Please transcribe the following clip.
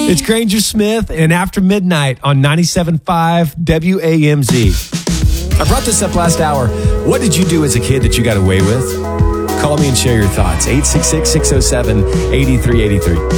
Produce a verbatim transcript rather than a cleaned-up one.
It's Granger Smith and After Midnight on ninety-seven point five W A M Z. I brought this up last hour. What did you do as a kid that you got away with? Call me and share your thoughts. eight six six, six oh seven, eight three eight three.